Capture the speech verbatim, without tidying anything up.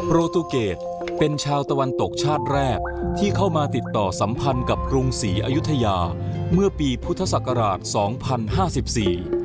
โปรตุเกสเป็นชาวตะวันตกชาติแรกที่เข้ามาติดต่อสัมพันธ์กับกรุงศรีอยุธยาเมื่อปีพุทธศักราช สองพันห้าสิบสี่